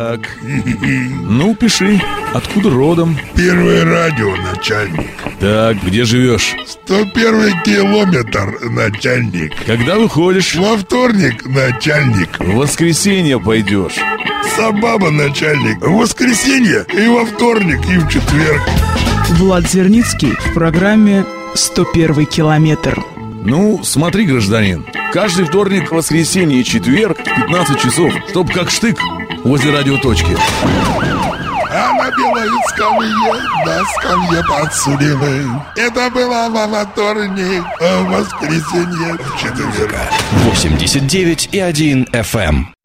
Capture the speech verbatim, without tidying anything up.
Так. Ну, пиши. Откуда родом? Первое радио, начальник. Так, где живешь? сто первый километр, начальник. Когда выходишь? Во вторник, начальник. В воскресенье пойдешь. Сабаба, начальник. В воскресенье и во вторник, и в четверг. Влад Зерницкий в программе «сто первый километр». Ну, смотри, гражданин, каждый вторник, воскресенье и четверг в пятнадцать часов, чтоб как штык возле радиоточки. А на белой скамье, на скамье подсудимых. Это было во вторник, а в воскресенье, в четверг. восемьдесят девять и один эф эм.